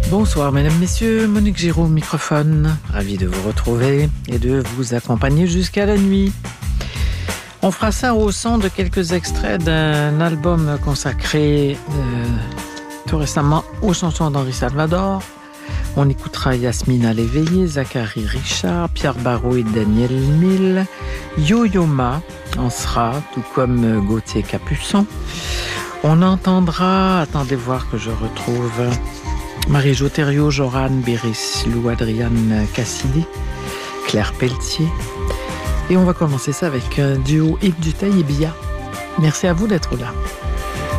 Bonsoir mesdames, messieurs, Monique Giraud au microphone, ravi de vous retrouver et de vous accompagner jusqu'à la nuit. On fera ça au son de quelques extraits d'un album consacré tout récemment aux chansons d'Henri Salvador. On écoutera Yasmina Léveillé, Zachary Richard, Pierre Barrault et Daniel Mille, Yo-Yo Ma en sera, tout comme Gauthier Capuçon. On entendra, attendez voir que je retrouve Marie-Jo Thériault, Joran Béris, Lou Adriane Cassidy, Claire Pelletier. Et on va commencer ça avec un duo Yves Duteil et Bia. Merci à vous d'être là.